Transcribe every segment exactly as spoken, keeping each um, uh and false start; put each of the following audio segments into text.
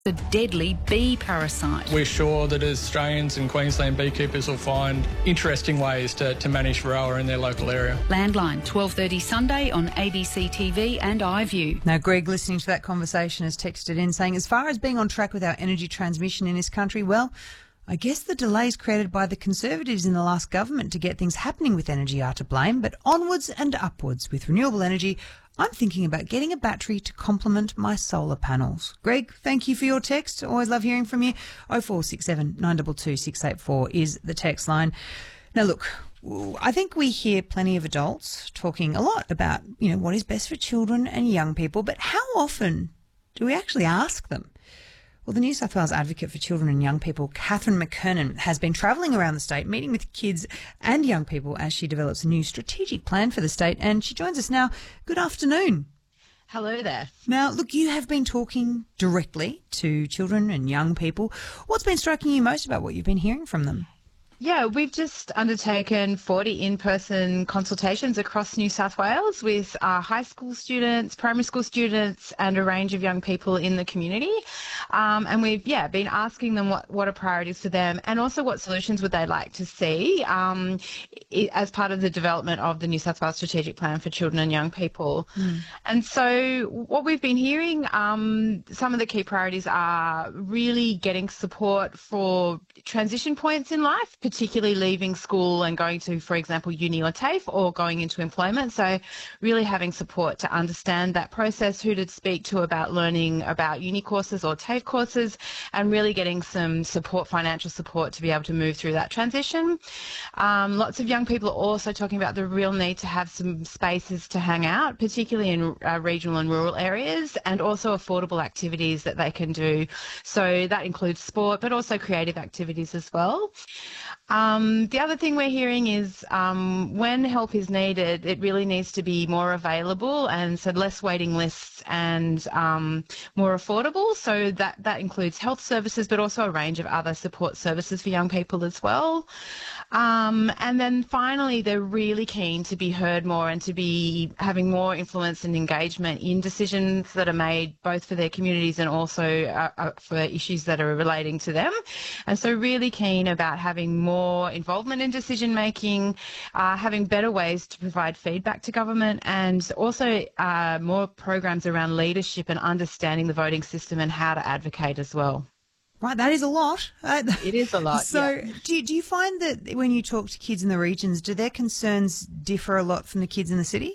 The deadly bee parasite. We're sure that Australians and Queensland beekeepers will find interesting ways to, to manage varroa in their local area. Landline, twelve thirty Sunday on A B C T V and iView. Now, Greg, listening to that conversation, has texted in saying, as far as being on track with our energy transmission in this country, well, I guess the delays created by the Conservatives in the last government to get things happening with energy are to blame, but onwards and upwards with renewable energy, I'm thinking about getting a battery to complement my solar panels. Greg, thank you for your text. Always love hearing from you. oh four six seven, nine two two, six eight four is the text line. Now, look, I think we hear plenty of adults talking a lot about, you know, what is best for children and young people, but how often do we actually ask them? Well, the New South Wales Advocate for Children and Young People, Catherine McKernan, has been travelling around the state, meeting with kids and young people as she develops a new strategic plan for the state, and she joins us now. Good afternoon. Hello there. Now, look, you have been talking directly to children and young people. What's been striking you most about what you've been hearing from them? Yeah, we've just undertaken forty in-person consultations across New South Wales with uh, high school students, primary school students, and a range of young people in the community. Um, and we've, yeah, been asking them what, what are priorities for them and also what solutions would they like to see um, it, as part of the development of the New South Wales Strategic Plan for Children and Young People. Mm. And so what we've been hearing, um, some of the key priorities are really getting support for transition points in life, particularly leaving school and going to, for example, uni or TAFE, or going into employment. So really having support to understand that process, who to speak to about learning about uni courses or TAFE courses, and really getting some support, financial support, to be able to move through that transition. Um, lots of young people are also talking about the real need to have some spaces to hang out, particularly in uh, regional and rural areas, and also affordable activities that they can do. So that includes sport, but also creative activities as well. Um, the other thing we're hearing is um, when help is needed, it really needs to be more available, and so less waiting lists and um, more affordable. So that, that includes health services, but also a range of other support services for young people as well. Um, and then finally, they're really keen to be heard more and to be having more influence and engagement in decisions that are made both for their communities and also uh, uh, for issues that are relating to them. And so really keen about having more involvement in decision making, uh, having better ways to provide feedback to government, and also uh, more programs around leadership and understanding the voting system and how to advocate as well. Right, that is a lot. Uh, it is a lot. So yeah. do you, do you find that when you talk to kids in the regions, do their concerns differ a lot from the kids in the city?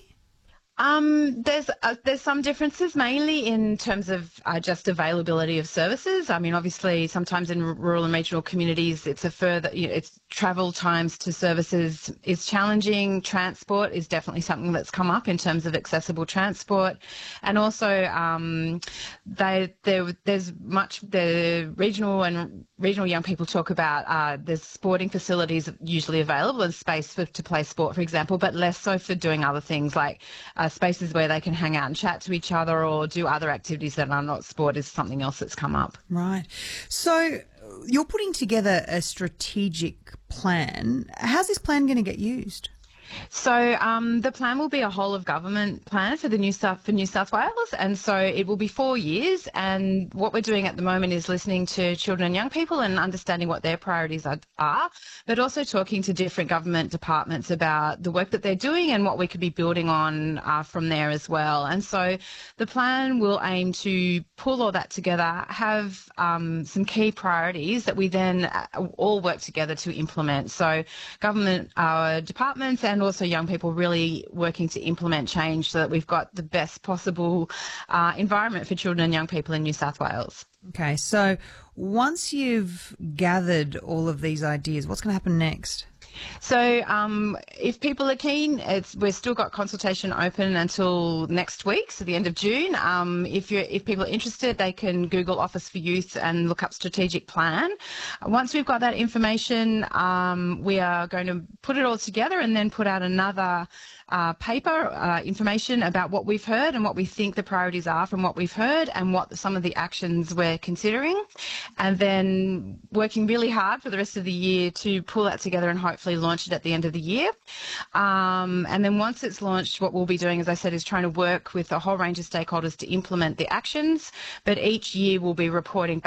Um, there's uh, there's some differences, mainly in terms of uh, just availability of services. I mean, obviously, sometimes in rural and regional communities, it's a further, you know, it's travel times to services is challenging. Transport is definitely something that's come up in terms of accessible transport, and also um, they there there's much the regional and regional young people talk about uh, there's sporting facilities usually available and space for, to play sport, for example, but less so for doing other things like uh, spaces where they can hang out and chat to each other or do other activities that are not sport is something else that's come up. Right. So you're putting together a strategic plan. How's this plan going to get used? So um, the plan will be a whole of government plan for the New South for New South Wales, and so it will be four years. And what we're doing at the moment is listening to children and young people and understanding what their priorities are, are, but also talking to different government departments about the work that they're doing and what we could be building on uh, from there as well. And so the plan will aim to pull all that together, have um, some key priorities that we then all work together to implement. So government uh, departments and also young people really working to implement change so that we've got the best possible uh, environment for children and young people in New South Wales. Okay, so once you've gathered all of these ideas, what's going to happen next? So um, if people are keen, it's, we've still got consultation open until next week, so the end of June. Um, if, you're, if people are interested, they can Google Office for Youth and look up Strategic Plan. Once we've got that information, um, we are going to put it all together and then put out another uh, paper, uh, information about what we've heard and what we think the priorities are from what we've heard and what some of the actions we're considering, and then working really hard for the rest of the year to pull that together and hopefully launch it at the end of the year. Um, and then once it's launched, what we'll be doing, as I said, is trying to work with a whole range of stakeholders to implement the actions, but each year we'll be reporting back